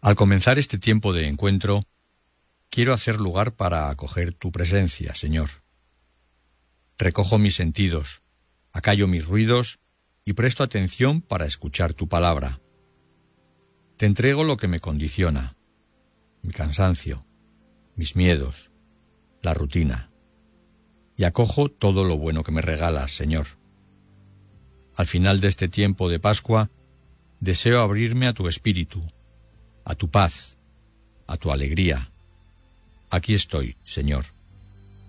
Al comenzar este tiempo de encuentro, quiero hacer lugar para acoger tu presencia, Señor. Recojo mis sentidos, acallo mis ruidos y presto atención para escuchar tu palabra. Te entrego lo que me condiciona, mi cansancio, mis miedos, la rutina, y acojo todo lo bueno que me regalas, Señor. Al final de este tiempo de Pascua, deseo abrirme a tu espíritu, a tu paz, a tu alegría. Aquí estoy, Señor.